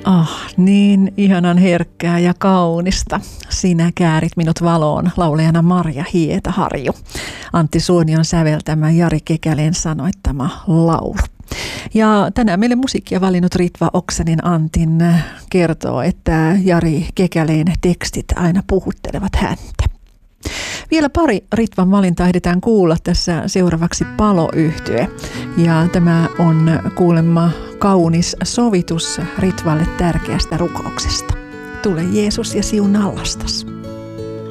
Niin ihanan herkkää ja kaunista. Sinä käärit minut valoon, laulajana Marja Hietaharju. Antti Suonion säveltämä, Jari Kekäleen sanoittama laulu. Ja tänään meille musiikkia valinnut Ritva Oksanen Antin kertoo, että Jari Kekäleen tekstit aina puhuttelevat häntä. Vielä pari Ritvan valintaa ehditään kuulla tässä seuraavaksi Palo-yhtye. Ja tämä on kuulemma kaunis sovitus Ritvalle tärkeästä rukouksesta. Tule Jeesus ja siunaa lastas.